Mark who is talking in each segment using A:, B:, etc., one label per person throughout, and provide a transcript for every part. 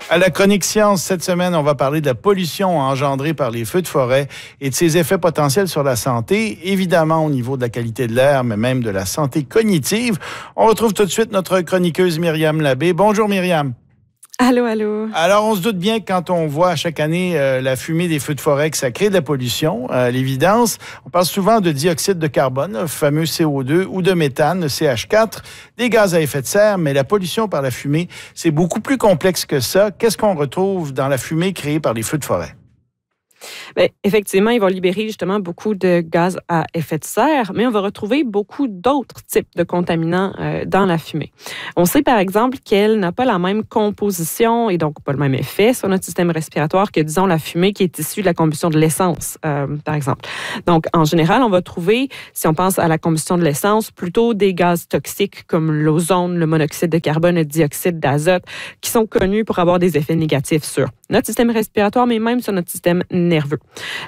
A: À la chronique science, cette semaine, on va parler de la pollution engendrée par les feux de forêt et de ses effets potentiels sur la santé, évidemment au niveau de la qualité de l'air, mais même de la santé cognitive. On retrouve tout de suite notre chroniqueuse Myriam Labbé. Bonjour Myriam.
B: Allô, allô.
A: Alors, on se doute bien que quand on voit chaque année la fumée des feux de forêt, que ça crée de la pollution, à l'évidence. On parle souvent de dioxyde de carbone, le fameux CO2, ou de méthane, le CH4, des gaz à effet de serre, mais la pollution par la fumée, c'est beaucoup plus complexe que ça. Qu'est-ce qu'on retrouve dans la fumée créée par les feux de forêt?
B: Bien, effectivement, ils vont libérer justement beaucoup de gaz à effet de serre, mais on va retrouver beaucoup d'autres types de contaminants dans la fumée. On sait par exemple qu'elle n'a pas la même composition et donc pas le même effet sur notre système respiratoire que, disons, la fumée qui est issue de la combustion de l'essence, par exemple. Donc, en général, on va trouver, si on pense à la combustion de l'essence, plutôt des gaz toxiques comme l'ozone, le monoxyde de carbone, le dioxyde d'azote, qui sont connus pour avoir des effets négatifs sur notre système respiratoire, mais même sur notre système nerveux.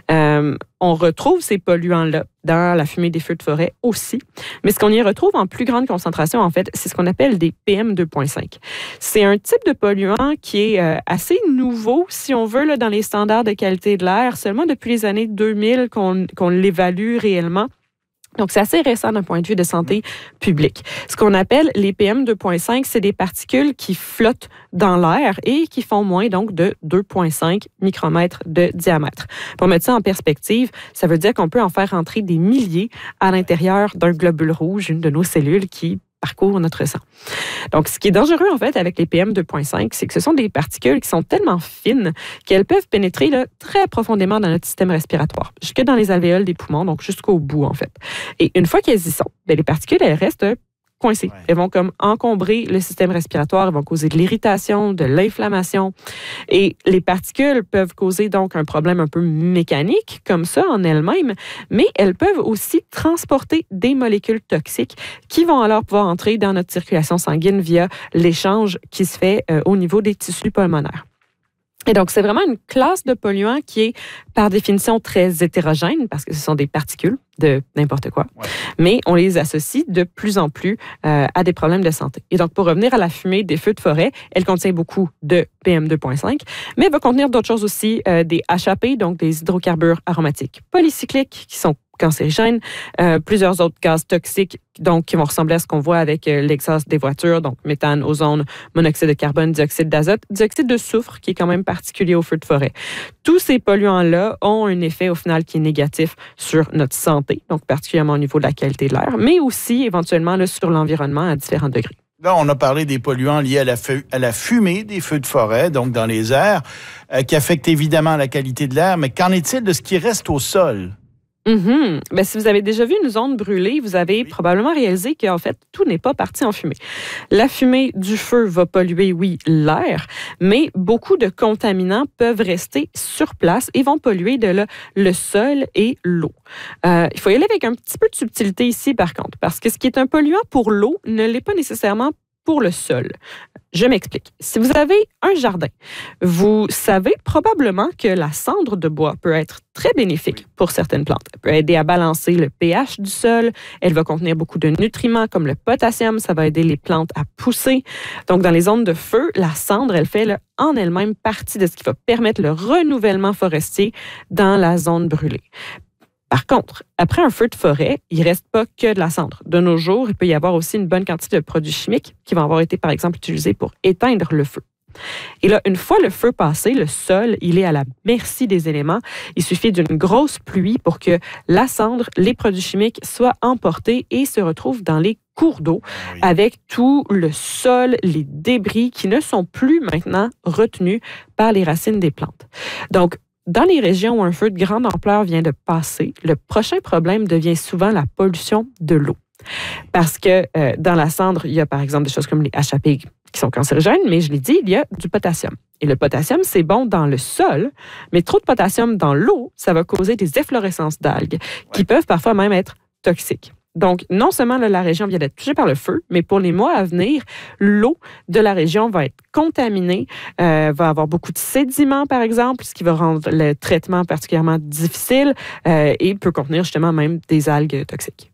B: On retrouve ces polluants-là dans la fumée des feux de forêt aussi, mais ce qu'on y retrouve en plus grande concentration, en fait, c'est ce qu'on appelle des PM2.5. C'est un type de polluant qui est assez nouveau, si on veut, là, dans les standards de qualité de l'air, seulement depuis les années 2000 qu'on l'évalue réellement. Donc, c'est assez récent d'un point de vue de santé publique. Ce qu'on appelle les PM2.5, c'est des particules qui flottent dans l'air et qui font moins donc de 2,5 micromètres de diamètre. Pour mettre ça en perspective, ça veut dire qu'on peut en faire entrer des milliers à l'intérieur d'un globule rouge, une de nos cellules qui parcourt notre sang. Donc, ce qui est dangereux, en fait, avec les PM2.5, c'est que ce sont des particules qui sont tellement fines qu'elles peuvent pénétrer là, très profondément dans notre système respiratoire, jusque dans les alvéoles des poumons, donc jusqu'au bout, en fait. Et une fois qu'elles y sont, bien, les particules, elles restent coincées. Ouais. Elles vont comme encombrer le système respiratoire, elles vont causer de l'irritation, de l'inflammation. Et les particules peuvent causer donc un problème un peu mécanique, comme ça en elles-mêmes, mais elles peuvent aussi transporter des molécules toxiques qui vont alors pouvoir entrer dans notre circulation sanguine via l'échange qui se fait au niveau des tissus pulmonaires. Et donc, c'est vraiment une classe de polluants qui est, par définition, très hétérogène parce que ce sont des particules de n'importe quoi. Ouais. Mais on les associe de plus en plus à des problèmes de santé. Et donc, pour revenir à la fumée des feux de forêt, elle contient beaucoup de PM2.5, mais elle va contenir d'autres choses aussi, des HAP, donc des hydrocarbures aromatiques polycycliques qui sont cancérigènes, plusieurs autres gaz toxiques donc qui vont ressembler à ce qu'on voit avec l'exhaust des voitures, donc méthane, ozone, monoxyde de carbone, dioxyde d'azote, dioxyde de soufre qui est quand même particulier aux feux de forêt. Tous ces polluants-là ont un effet au final qui est négatif sur notre santé, donc particulièrement au niveau de la qualité de l'air, mais aussi éventuellement là, sur l'environnement à différents degrés.
A: Là, on a parlé des polluants liés à la fumée des feux de forêt, donc dans les airs, qui affectent évidemment la qualité de l'air, mais qu'en est-il de ce qui reste au sol?
B: Mm-hmm. Bien, si vous avez déjà vu une zone brûlée, vous avez probablement réalisé qu'en fait, tout n'est pas parti en fumée. La fumée du feu va polluer, oui, l'air, mais beaucoup de contaminants peuvent rester sur place et vont polluer le sol et l'eau. Il faut y aller avec un petit peu de subtilité ici, par contre, parce que ce qui est un polluant pour l'eau ne l'est pas nécessairement pour le sol. Je m'explique. Si vous avez un jardin, vous savez probablement que la cendre de bois peut être très bénéfique pour certaines plantes. Elle peut aider à balancer le pH du sol. Elle va contenir beaucoup de nutriments comme le potassium. Ça va aider les plantes à pousser. Donc, dans les zones de feu, la cendre, elle fait en elle-même partie de ce qui va permettre le renouvellement forestier dans la zone brûlée. Par contre, après un feu de forêt, il ne reste pas que de la cendre. De nos jours, il peut y avoir aussi une bonne quantité de produits chimiques qui vont avoir été, par exemple, utilisés pour éteindre le feu. Et là, une fois le feu passé, le sol, il est à la merci des éléments. Il suffit d'une grosse pluie pour que la cendre, les produits chimiques soient emportés et se retrouvent dans les cours d'eau avec tout le sol, les débris qui ne sont plus maintenant retenus par les racines des plantes. Donc, dans les régions où un feu de grande ampleur vient de passer, le prochain problème devient souvent la pollution de l'eau. Parce que dans la cendre, il y a par exemple des choses comme les HAP qui sont cancérigènes, mais je l'ai dit, il y a du potassium. Et le potassium, c'est bon dans le sol, mais trop de potassium dans l'eau, ça va causer des efflorescences d'algues qui peuvent parfois même être toxiques. Donc, non seulement là, la région vient d'être touchée par le feu, mais pour les mois à venir, l'eau de la région va être contaminée, va avoir beaucoup de sédiments, par exemple, ce qui va rendre le traitement particulièrement difficile et peut contenir justement même des algues toxiques.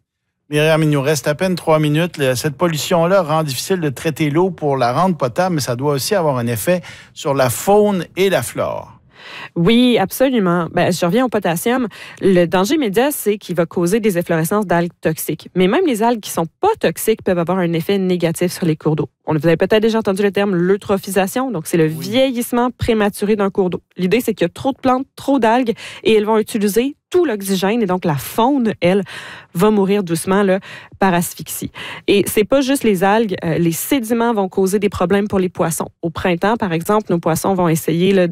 A: Myriam, il nous reste à peine 3 minutes. Cette pollution-là rend difficile de traiter l'eau pour la rendre potable, mais ça doit aussi avoir un effet sur la faune et la flore.
B: Oui, absolument. Je reviens au potassium. Le danger immédiat, c'est qu'il va causer des efflorescences d'algues toxiques. Mais même les algues qui sont pas toxiques peuvent avoir un effet négatif sur les cours d'eau. Vous avez peut-être déjà entendu le terme l'eutrophisation. Donc, c'est le vieillissement prématuré d'un cours d'eau. L'idée, c'est qu'il y a trop de plantes, trop d'algues, et elles vont utiliser tout l'oxygène. Et donc, la faune, elle, va mourir doucement là, par asphyxie. Et c'est pas juste les algues. Les sédiments vont causer des problèmes pour les poissons. Au printemps, par exemple, nos poissons vont essayer là,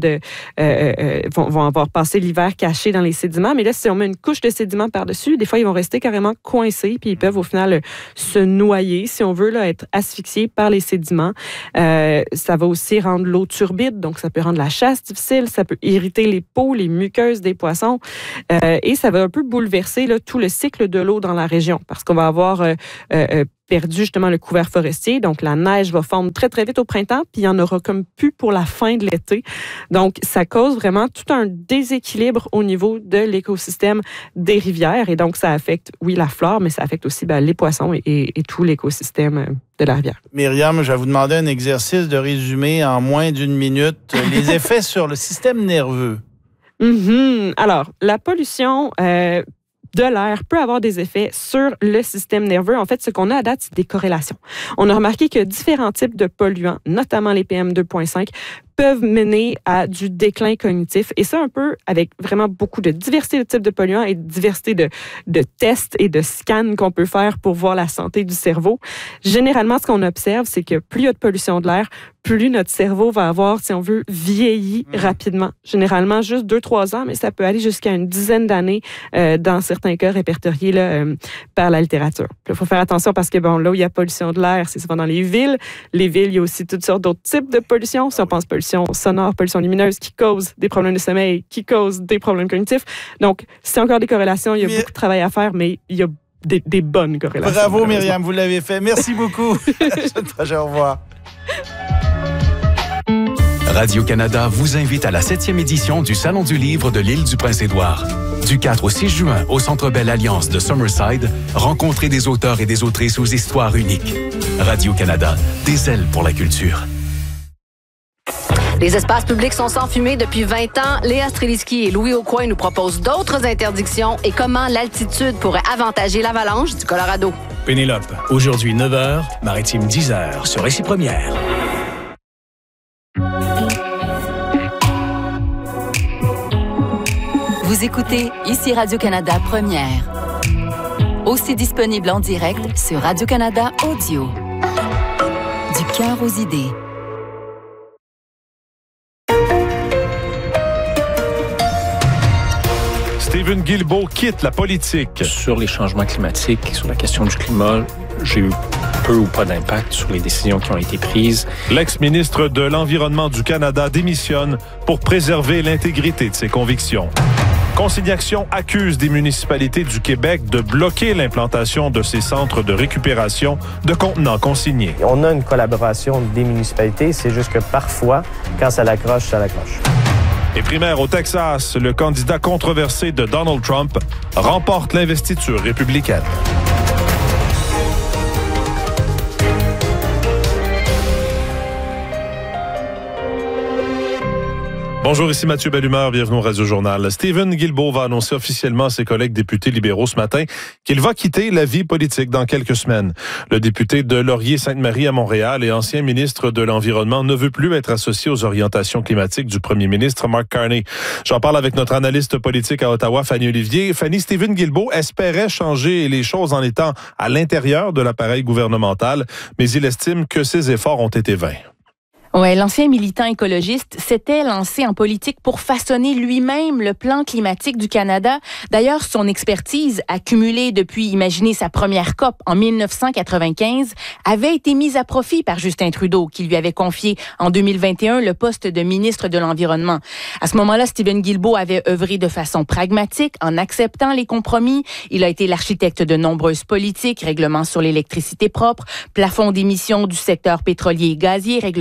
B: vont avoir passé l'hiver cachés dans les sédiments. Mais là, si on met une couche de sédiments par-dessus, des fois, ils vont rester carrément coincés, puis ils peuvent au final se noyer, si on veut, là, être asphyxiés par les sédiments. Ça va aussi rendre l'eau turbide, donc ça peut rendre la chasse difficile, ça peut irriter les peaux, les muqueuses des poissons, et ça va un peu bouleverser là, tout le cycle de l'eau dans la région, parce qu'on va avoir perdu justement le couvert forestier, donc la neige va fondre très très vite au printemps, puis il n'y en aura comme plus pour la fin de l'été. Donc ça cause vraiment tout un déséquilibre au niveau de l'écosystème des rivières, et donc ça affecte, oui, la flore, mais ça affecte aussi les poissons et tout l'écosystème de la rivière.
A: Myriam, je vais vous demander un exercice de résumer en moins d'une minute les effets sur le système nerveux.
B: Alors, la pollution de l'air peut avoir des effets sur le système nerveux. En fait, ce qu'on a à date, c'est des corrélations. On a remarqué que différents types de polluants, notamment les PM2.5, peuvent mener à du déclin cognitif. Et ça, un peu avec vraiment beaucoup de diversité de types de polluants et de diversité de tests et de scans qu'on peut faire pour voir la santé du cerveau. Généralement, ce qu'on observe, c'est que plus il y a de pollution de l'air, plus notre cerveau va avoir, si on veut, vieilli rapidement. Généralement, juste 2-3 ans, mais ça peut aller jusqu'à une dizaine d'années dans certains cas répertoriés là, par la littérature. Il faut faire attention parce que, bon, là où il y a pollution de l'air, c'est souvent dans les villes. Les villes, il y a aussi toutes sortes d'autres types de pollution. Si on pense pollution sonore, pollution lumineuse qui cause des problèmes de sommeil, qui cause des problèmes cognitifs. Donc, c'est encore des corrélations. Il y a beaucoup de travail à faire, mais il y a des bonnes corrélations.
A: Bravo, Myriam, vous l'avez fait. Merci beaucoup. Au revoir.
C: Radio-Canada vous invite à la 7e édition du Salon du livre de l'île du Prince-Édouard. Du 4 au 6 juin, au Centre Bell Alliance de Summerside, rencontrez des auteurs et des autrices aux histoires uniques. Radio-Canada, des ailes pour la culture.
D: Les espaces publics sont sans fumée depuis 20 ans. Léa Streliski et Louis Aucoin nous proposent d'autres interdictions et comment l'altitude pourrait avantager l'avalanche du Colorado.
E: Pénélope, aujourd'hui 9h, Maritime 10h, sur Récit Première.
F: Vous écoutez ici Radio-Canada Première. Aussi disponible en direct sur Radio-Canada Audio. Du cœur aux idées.
G: Stephen Guilbeault quitte la politique.
H: Sur les changements climatiques, sur la question du climat, j'ai eu peu ou pas d'impact sur les décisions qui ont été prises.
G: L'ex-ministre de l'Environnement du Canada démissionne pour préserver l'intégrité de ses convictions. Consignation accuse des municipalités du Québec de bloquer l'implantation de ces centres de récupération de contenants consignés.
I: On a une collaboration des municipalités, c'est juste que parfois, quand ça l'accroche, ça l'accroche.
G: Et primaire au Texas, le candidat controversé de Donald Trump remporte l'investiture républicaine. Bonjour, ici Mathieu Bellumeur, bienvenue au Radio-Journal. Stephen Guilbeault va annoncer officiellement à ses collègues députés libéraux ce matin qu'il va quitter la vie politique dans quelques semaines. Le député de Laurier-Sainte-Marie à Montréal et ancien ministre de l'Environnement ne veut plus être associé aux orientations climatiques du premier ministre Mark Carney. J'en parle avec notre analyste politique à Ottawa, Fanny Olivier. Fanny, Stephen Guilbeault espérait changer les choses en étant à l'intérieur de l'appareil gouvernemental, mais il estime que ses efforts ont été vains.
J: Ouais, l'ancien militant écologiste s'était lancé en politique pour façonner lui-même le plan climatique du Canada. D'ailleurs, son expertise, accumulée depuis, imaginez, sa première COP en 1995, avait été mise à profit par Justin Trudeau, qui lui avait confié en 2021 le poste de ministre de l'Environnement. À ce moment-là, Stephen Guilbeault avait œuvré de façon pragmatique, en acceptant les compromis. Il a été l'architecte de nombreuses politiques, règlements sur l'électricité propre, plafond d'émissions du secteur pétrolier et gazier, règlements sur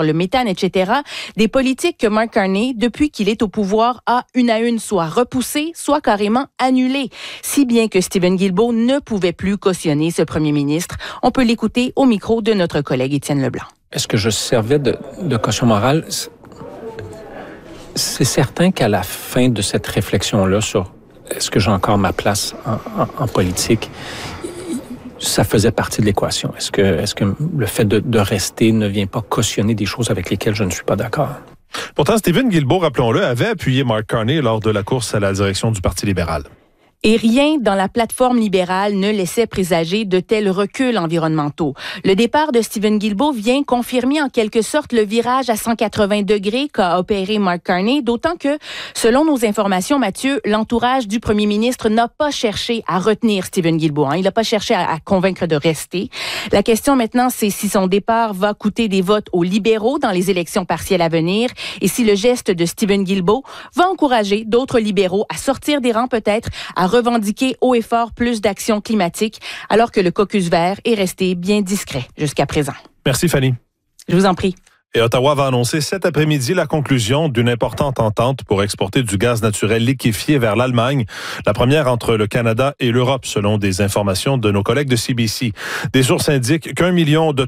J: le méthane, etc., des politiques que Mark Carney, depuis qu'il est au pouvoir, a une à une soit repoussées, soit carrément annulées. Si bien que Stephen Guilbeault ne pouvait plus cautionner ce premier ministre. On peut l'écouter au micro de notre collègue Étienne Leblanc.
H: Est-ce que je servais de caution morale? C'est certain qu'à la fin de cette réflexion-là sur est-ce que j'ai encore ma place en politique, ça faisait partie de l'équation. Est-ce que le fait de rester ne vient pas cautionner des choses avec lesquelles je ne suis pas d'accord?
G: Pourtant, Stephen Guilbeault, rappelons-le, avait appuyé Mark Carney lors de la course à la direction du Parti libéral.
J: Et rien dans la plateforme libérale ne laissait présager de tels reculs environnementaux. Le départ de Stephen Guilbeault vient confirmer en quelque sorte le virage à 180 degrés qu'a opéré Mark Carney, d'autant que, selon nos informations, Mathieu, l'entourage du premier ministre n'a pas cherché à retenir Stephen Guilbeault. Il n'a pas cherché à convaincre de rester. La question maintenant, c'est si son départ va coûter des votes aux libéraux dans les élections partielles à venir et si le geste de Stephen Guilbeault va encourager d'autres libéraux à sortir des rangs peut-être, à revendiquer haut et fort plus d'actions climatiques, alors que le caucus vert est resté bien discret jusqu'à présent.
G: Merci, Fanny.
J: Je vous en prie.
G: Et Ottawa va annoncer cet après-midi la conclusion d'une importante entente pour exporter du gaz naturel liquéfié vers l'Allemagne, la première entre le Canada et l'Europe, selon des informations de nos collègues de CBC. Des sources indiquent qu'1 million de